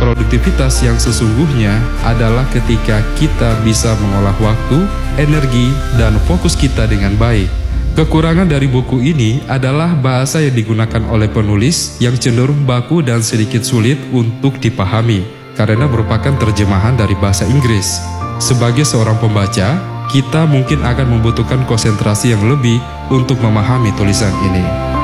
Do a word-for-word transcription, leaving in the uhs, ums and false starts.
produktivitas yang sesungguhnya adalah ketika kita bisa mengolah waktu, energi, dan fokus kita dengan baik. Kekurangan dari buku ini adalah bahasa yang digunakan oleh penulis yang cenderung baku dan sedikit sulit untuk dipahami, karena merupakan terjemahan dari bahasa Inggris. Sebagai seorang pembaca, kita mungkin akan membutuhkan konsentrasi yang lebih untuk memahami tulisan ini.